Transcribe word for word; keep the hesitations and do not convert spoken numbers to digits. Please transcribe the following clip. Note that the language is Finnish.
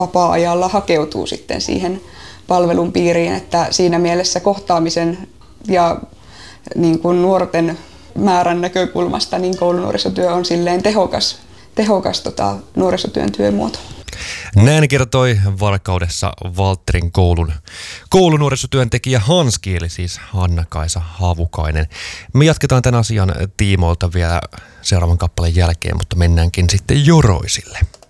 vapaa-ajalla hakeutuu sitten siihen palvelun piiriin, että siinä mielessä kohtaamisen ja niin kuin nuorten määrän näkökulmasta niin koulunuorisotyö on silleen tehokas, tehokas tota, nuorisotyön työmuoto. Näin kertoi Varkaudessa Valtterin koulun koulunuorisotyöntekijä Hanski, eli siis Hanna-Kaisa Havukainen. Me jatketaan tämän asian tiimoilta vielä seuraavan kappaleen jälkeen, mutta mennäänkin sitten Joroisille.